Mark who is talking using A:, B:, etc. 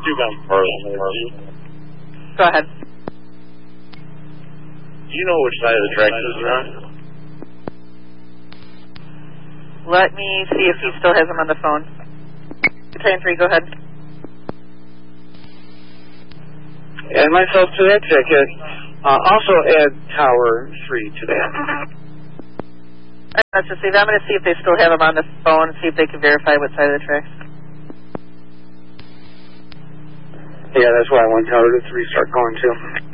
A: Go ahead.
B: Do you know which side of the tracks this is on?
A: Let me see if he still has him on the phone. Train 3, go ahead.
C: Add myself to that ticket. Also add Tower 3 to that.
A: Let's just see. I'm going to see if they still have him on the phone, see if they can verify what side of the tracks.
C: Yeah, that's why I want Tower 3 to start going to.